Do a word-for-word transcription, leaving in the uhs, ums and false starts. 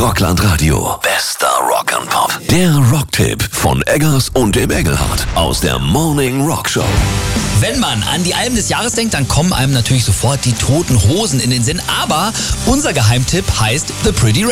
Rockland Radio. Bester Rock and Pop. Der Rocktipp von Eggers und dem Engelhardt aus der Morning Rock Show. Wenn man an die Alben des Jahres denkt, dann kommen einem natürlich sofort die Toten Hosen in den Sinn. Aber unser Geheimtipp heißt The Pretty